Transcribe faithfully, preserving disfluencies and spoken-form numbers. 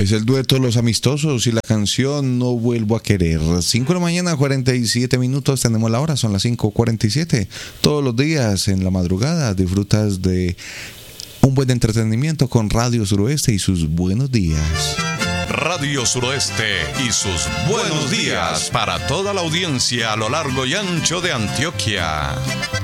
Es el dueto Los Amistosos y la canción No Vuelvo a Querer. cinco de la mañana, cuarenta y siete minutos. Tenemos la hora, son las cinco cuarenta y siete. Todos los días en la madrugada disfrutas de un buen entretenimiento con Radio Suroeste y sus buenos días. Radio Suroeste y sus buenos días para toda la audiencia a lo largo y ancho de Antioquia.